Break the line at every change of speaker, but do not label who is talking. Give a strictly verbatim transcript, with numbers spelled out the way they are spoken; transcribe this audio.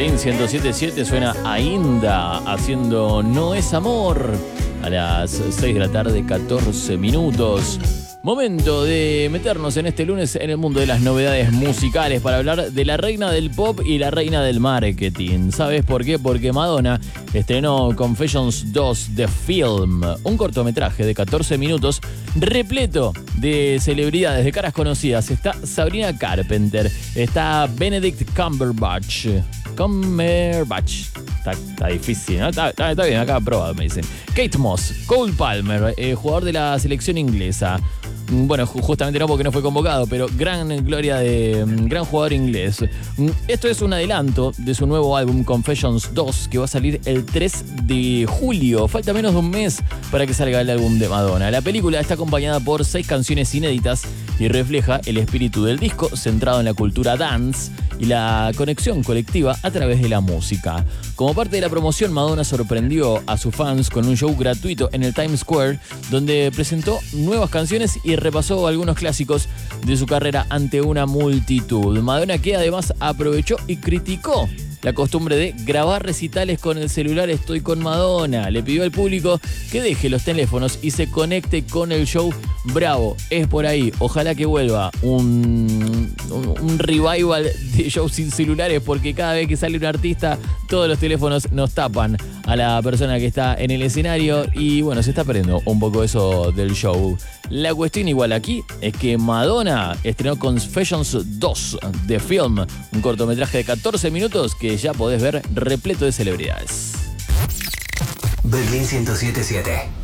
Berlín ciento siete punto siete suena Ainda haciendo No es amor a las seis de la tarde, catorce minutos. Momento de meternos en este lunes en el mundo de las novedades musicales para hablar de la reina del pop y la reina del marketing. ¿Sabes por qué? Porque Madonna estrenó Confessions dos The Film, un cortometraje de catorce minutos repleto de celebridades, de caras conocidas. Está Sabrina Carpenter, está Benedict Cumberbatch. Cumberbatch. Está, está difícil, ¿no? Está, está, está bien, acá aprobado, me dicen. Kate Moss, Cole Palmer, eh, jugador de la selección inglesa. Bueno, justamente no porque no fue convocado, pero gran gloria de gran jugador inglés. Esto es un adelanto de su nuevo álbum Confessions dos, que va a salir el tres de julio. Falta menos de un mes para que salga el álbum de Madonna. La película está acompañada por seis canciones inéditas y refleja el espíritu del disco, centrado en la cultura dance y la conexión colectiva a través de la música. Como parte de la promoción, Madonna sorprendió a sus fans con un show gratuito en el Times Square, donde presentó nuevas canciones y repasó algunos clásicos de su carrera ante una multitud. Madonna, que además aprovechó y criticó la costumbre de grabar recitales con el celular. Estoy con Madonna. Le pidió al público que deje los teléfonos y se conecte con el show. Bravo, es por ahí. Ojalá que vuelva un, un, un revival de shows sin celulares, porque cada vez que sale un artista, todos los teléfonos nos tapan a la persona que está en el escenario y bueno, se está perdiendo un poco eso del show. La cuestión igual aquí es que Madonna estrenó Confessions dos The Film, un cortometraje de catorce minutos que ya podés ver repleto de celebridades.
Berlín ciento siete punto siete.